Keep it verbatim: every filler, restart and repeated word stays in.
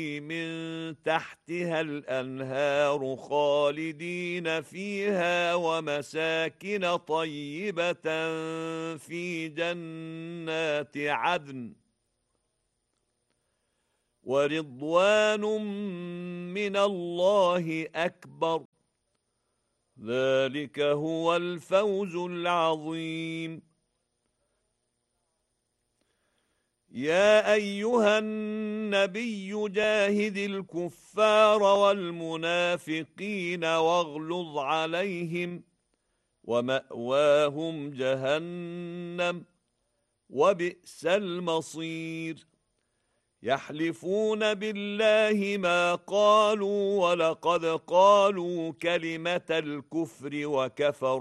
من تحتها الأنهار خالدين فيها ومساكن طيبة في جنات عدن ورضوان من الله أكبر ذلك هو الفوز العظيم. يا أيها النبي جاهد الكفار والمنافقين واغلظ عليهم ومأواهم جهنم وبئس المصير. يحلفون بالله ما قالوا ولقد قالوا كلمة الكفر وكفروا